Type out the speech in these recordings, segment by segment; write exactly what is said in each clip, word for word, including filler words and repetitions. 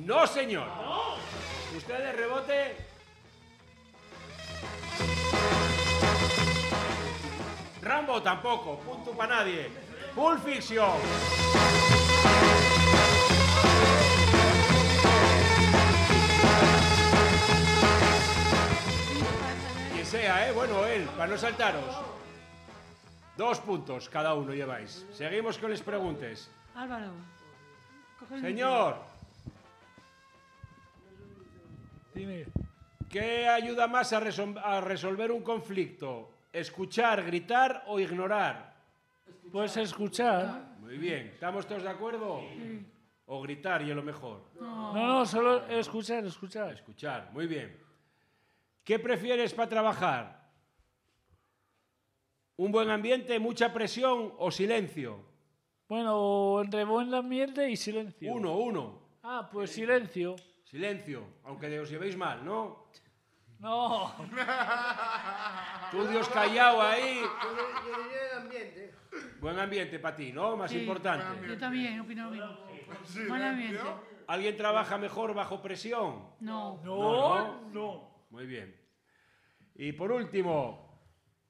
No, señor. Usted de rebote. Rambo tampoco. Punto para nadie. Pulp Fiction. Quien sea, ¿eh? Bueno, él, para no saltaros. Dos puntos cada uno lleváis. Seguimos con las preguntas. Álvaro. Coge el Señor. Dime. ¿Qué ayuda más a, resol- a resolver un conflicto? ¿Escuchar, gritar o ignorar? Puedes escuchar. Muy bien. ¿Estamos todos de acuerdo? Sí. O gritar y es lo mejor. No, no, solo escuchar, escuchar. Escuchar, muy bien. ¿Qué prefieres para trabajar? ¿Un buen ambiente, mucha presión o silencio? Bueno, entre buen ambiente y silencio. Uno, uno. Ah, pues silencio. Silencio, aunque os llevéis mal, ¿no? No. Tú, Dios callado ahí. Yo diría el ambiente. Buen ambiente para ti, ¿no? Más Sí, importante. Yo también opino lo mismo. Buen ambiente. ¿Alguien trabaja mejor bajo presión? No. No, no. Muy bien. Y por último,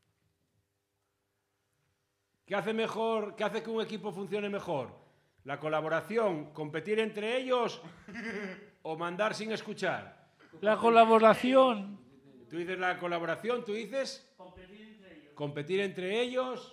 ¿qué hace mejor, qué hace que un equipo funcione mejor? ¿La colaboración, competir entre ellos o mandar sin escuchar? La colaboración. Tú dices la colaboración, tú dices competir entre ellos.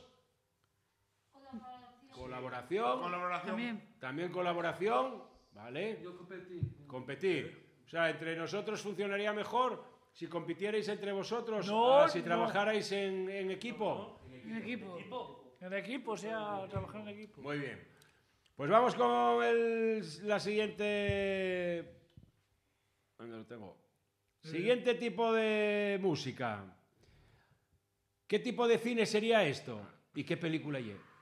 Colaboración. Colaboración. También. También colaboración, ¿vale? Yo competir. Competir. O sea, entre nosotros funcionaría mejor si compitierais entre vosotros, No, a si no. trabajarais en, en equipo. En equipo. En equipo, o sea, trabajar en equipo. Muy bien. Pues vamos con el, la siguiente... ¿Dónde lo tengo? Siguiente tipo de música. ¿Qué tipo de cine sería esto? ¿Y qué película lleva?